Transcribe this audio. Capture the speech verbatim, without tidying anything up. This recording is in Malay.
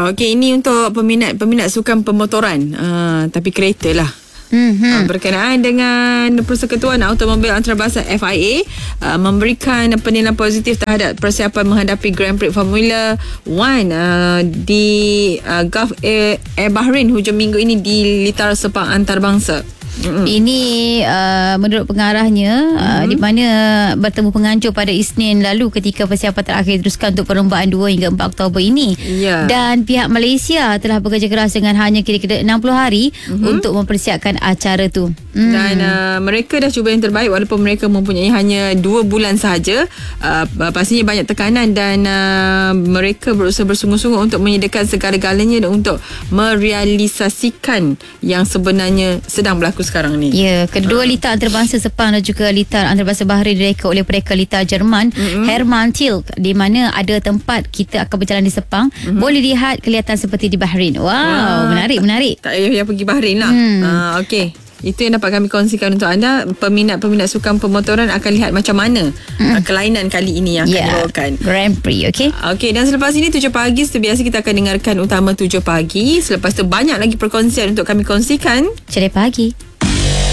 Okey, ini untuk peminat-peminat sukan pemotoran. Uh, tapi kereta lah. Mm-hmm. Uh, berkenaan dengan Persekutuan Automobil Antarabangsa F I A uh, memberikan penilaian positif terhadap persiapan menghadapi Grand Prix Formula One uh, di uh, Gulf Air, Air Bahrain hujung minggu ini di litar sepang antarabangsa. Mm-hmm. Ini uh, menurut pengarahnya mm-hmm. uh, di mana bertemu penganjur pada Isnin lalu ketika persiapan terakhir diteruskan untuk perlombaan dua hingga empat Oktober ini. Yeah. Dan pihak Malaysia telah bekerja keras dengan hanya kira-kira enam puluh hari mm-hmm. untuk mempersiapkan acara tu. Mm. Dan uh, mereka dah cuba yang terbaik walaupun mereka mempunyai hanya dua bulan sahaja. Uh, pastinya banyak tekanan dan uh, mereka berusaha bersungguh-sungguh untuk menyediakan segala-galanya untuk merealisasikan yang sebenarnya sedang berlaku sekarang ni. Ya, kedua uh. litar antarabangsa Sepang dan juga litar antarabangsa Bahrain direka oleh mereka litar Jerman mm-hmm. Hermann Tilke, di mana ada tempat kita akan berjalan di Sepang mm-hmm. boleh lihat kelihatan seperti di Bahrain. Wow, wow. menarik menarik. Tak payah pergi Bahrain lah. Hmm. Uh, Okey. Itu yang dapat kami kongsikan untuk anda. Peminat-peminat sukan pemotoran akan lihat macam mana mm. kelainan kali ini yang akan yeah. dibawakan. Grand Prix, okey. Okey, dan selepas ini tujuh pagi seperti biasa kita akan dengarkan utama tujuh pagi. Selepas tu banyak lagi perkongsian untuk kami kongsikan. Ceria pagi.